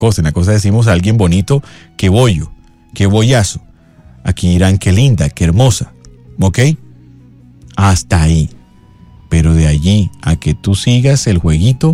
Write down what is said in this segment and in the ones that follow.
cosa. En la cosa decimos a alguien bonito, qué bollo, qué bollazo. Aquí dirán qué linda, qué hermosa. ¿Ok? Hasta ahí. Pero de allí a que tú sigas el jueguito,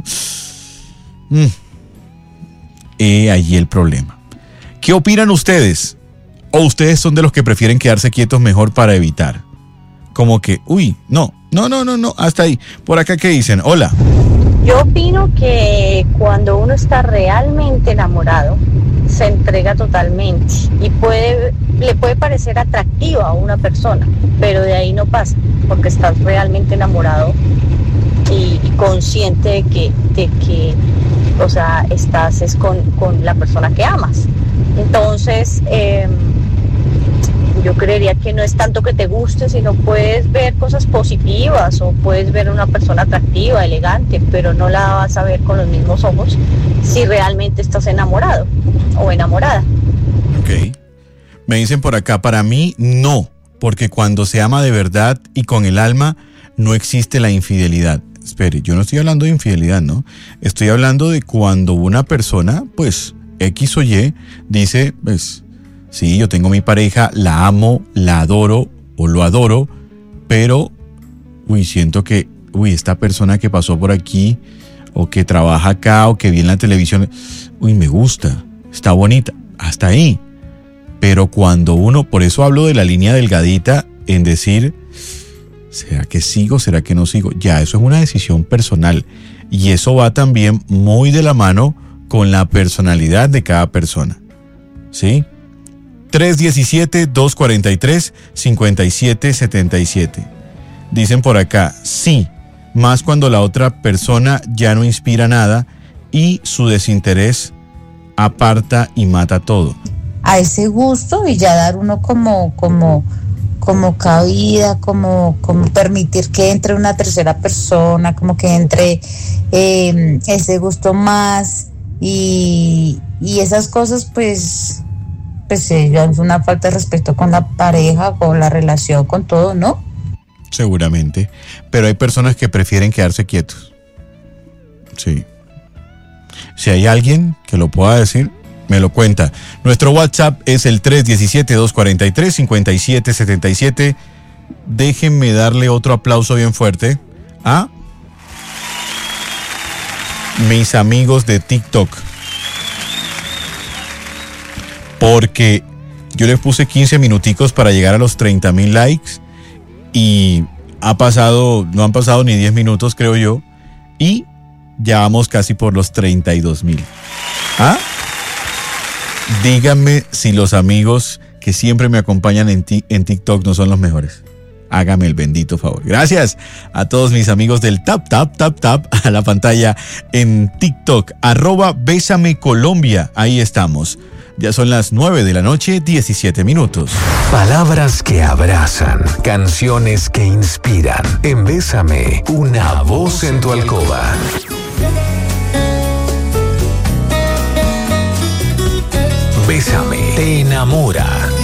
allí el problema. ¿Qué opinan ustedes? ¿O ustedes son de los que prefieren quedarse quietos mejor para evitar? Como que, no, hasta ahí. Por acá, ¿qué dicen? Hola. Yo opino que cuando uno está realmente enamorado, se entrega totalmente y le puede parecer atractiva a una persona, pero de ahí no pasa, porque estás realmente enamorado y consciente de que o sea, estás con la persona que amas. Entonces, yo creería que no es tanto que te guste, sino puedes ver cosas positivas o puedes ver a una persona atractiva, elegante, pero no la vas a ver con los mismos ojos si realmente estás enamorado o enamorada. Ok. Me dicen por acá, para mí no, porque cuando se ama de verdad y con el alma no existe la infidelidad. Espere, yo no estoy hablando de infidelidad, ¿no? Estoy hablando de cuando una persona, pues, X o Y, dice, pues, sí, yo tengo mi pareja, la amo, la adoro o lo adoro, pero, siento que, esta persona que pasó por aquí, o que trabaja acá, o que vi en la televisión, me gusta, está bonita, hasta ahí. Pero cuando uno, por eso hablo de la línea delgadita en decir, ¿será que sigo? ¿Será que no sigo? Ya, eso es una decisión personal. Y eso va también muy de la mano con la personalidad de cada persona. ¿Sí? 317-243-5777. Dicen por acá, sí, más cuando la otra persona ya no inspira nada y su desinterés aparta y mata todo. A ese gusto y ya dar uno como cabida, como permitir que entre una tercera persona, como que entre ese gusto más y esas cosas, pues ya es una falta de respeto con la pareja, con la relación, con todo, ¿no? Seguramente, pero hay personas que prefieren quedarse quietos. Sí. Si hay alguien que lo pueda decir, me lo cuenta. Nuestro WhatsApp es el 317-243-5777. Déjenme darle otro aplauso bien fuerte a mis amigos de TikTok. Porque yo les puse 15 minuticos para llegar a los 30,000 likes y no han pasado ni 10 minutos, creo yo, y ya vamos casi por los 32,000. Díganme si los amigos que siempre me acompañan en TikTok no son los mejores. Hágame el bendito favor. Gracias a todos mis amigos del tap a la pantalla en TikTok. @Bésame Colombia. Ahí estamos. Ya son las 9:17 p.m. Palabras que abrazan, canciones que inspiran. En Bésame, una voz en tu alcoba. Bésame, te enamora.